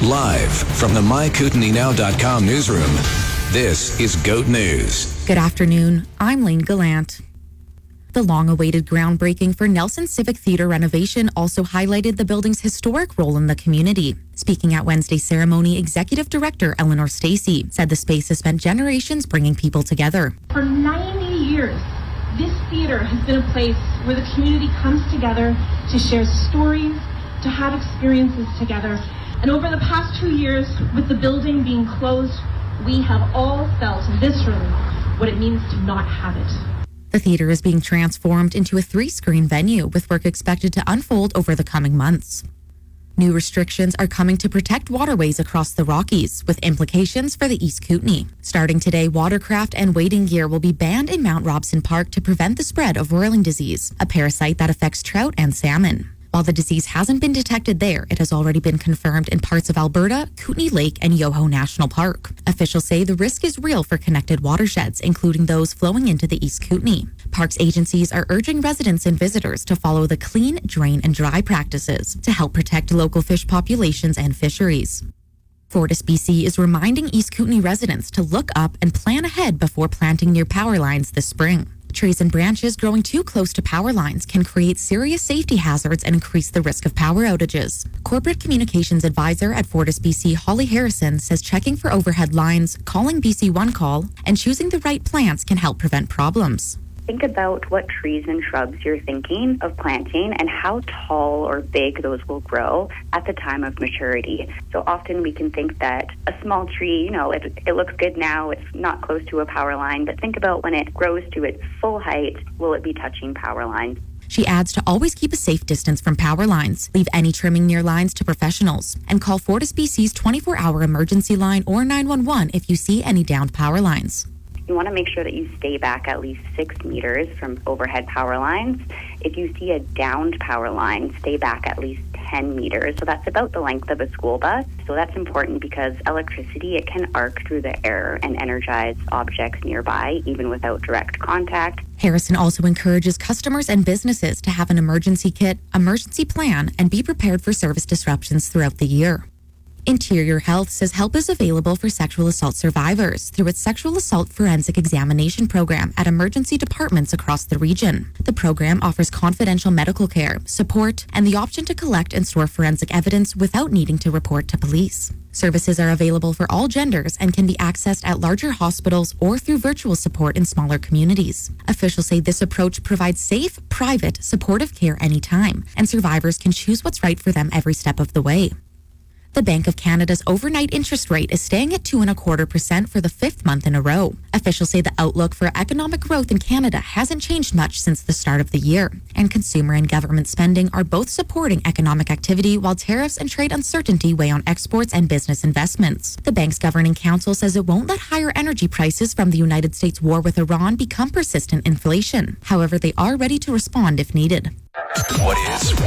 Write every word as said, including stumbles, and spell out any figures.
Live from the my kootenai now dot com newsroom, this is GOAT News. Good afternoon. I'm Lane Gallant. The long-awaited groundbreaking for Nelson Civic Theatre renovation also highlighted the building's historic role in the community. Speaking at Wednesday's ceremony, Executive Director Eleanor Stacey said the space has spent generations bringing people together. For ninety years, this theatre has been a place where the community comes together to share stories, to have experiences together. And over the past two years, with the building being closed, we have all felt viscerally what it means to not have it. The theater is being transformed into a three-screen venue with work expected to unfold over the coming months. New restrictions are coming to protect waterways across the Rockies, with implications for the East Kootenay. Starting today, watercraft and wading gear will be banned in Mount Robson Park to prevent the spread of roiling disease, a parasite that affects trout and salmon. While the disease hasn't been detected there, it has already been confirmed in parts of Alberta, Kootenay Lake, and Yoho National Park. Officials say the risk is real for connected watersheds, including those flowing into the East Kootenay. Parks agencies are urging residents and visitors to follow the clean, drain, and dry practices to help protect local fish populations and fisheries. Fortis B C is reminding East Kootenay residents to look up and plan ahead before planting near power lines this spring. Trees and branches growing too close to power lines can create serious safety hazards and increase the risk of power outages. Corporate Communications Advisor at Fortis B C, Holly Harrison, says checking for overhead lines, calling B C One Call, and choosing the right plants can help prevent problems. Think about what trees and shrubs you're thinking of planting and how tall or big those will grow at the time of maturity. So often we can think that a small tree, you know, it, it looks good now, it's not close to a power line, but think about when it grows to its full height, will it be touching power lines? She adds to always keep a safe distance from power lines, leave any trimming near lines to professionals, and call Fortis B C's twenty-four hour emergency line or nine one one if you see any downed power lines. You want to make sure that you stay back at least six meters from overhead power lines. If you see a downed power line, stay back at least ten meters. So that's about the length of a school bus. So that's important because electricity, it can arc through the air and energize objects nearby, even without direct contact. Harrison also encourages customers and businesses to have an emergency kit, emergency plan, and be prepared for service disruptions throughout the year. Interior Health says help is available for sexual assault survivors through its Sexual Assault Forensic Examination program at emergency departments across the region. The program offers confidential medical care, support, and the option to collect and store forensic evidence without needing to report to police. Services are available for all genders and can be accessed at larger hospitals or through virtual support in smaller communities. Officials say this approach provides safe, private, supportive care anytime, and survivors can choose what's right for them every step of the way. The Bank of Canada's overnight interest rate is staying at two and a quarter percent for the fifth month in a row. Officials say the outlook for economic growth in Canada hasn't changed much since the start of the year, and consumer and government spending are both supporting economic activity while tariffs and trade uncertainty weigh on exports and business investments. The bank's governing council says it won't let higher energy prices from the United States war with Iran become persistent inflation. However, they are ready to respond if needed. What is